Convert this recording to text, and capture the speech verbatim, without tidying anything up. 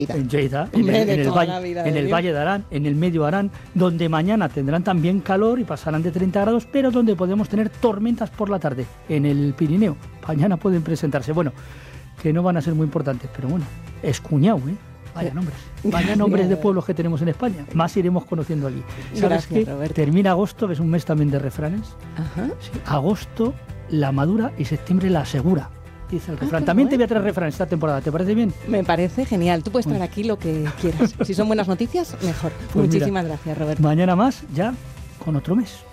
En Lleida, en Hombre, el, de en el toda la valle, vida de en el Dios. Valle de Arán, en el medio Arán, donde mañana tendrán también calor y pasarán de treinta grados, pero donde podemos tener tormentas por la tarde, en el Pirineo. Mañana pueden presentarse. Bueno, que no van a ser muy importantes, pero bueno, es cuñado, ¿eh? Vaya nombres. Vaya nombres de pueblos que tenemos en España. Más iremos conociendo aquí. ¿Sabes Gracias, qué? Roberto. Termina agosto, que es un mes también de refranes. Ajá. Sí, agosto la madura y septiembre la asegura, dice el refrán. qué También te voy a bueno. traer refranes esta temporada, ¿te parece bien? Me parece genial. Tú puedes traer aquí lo que quieras. Si son buenas noticias, mejor. Pues Muchísimas mira, gracias, Roberto. Mañana más, ya con otro mes.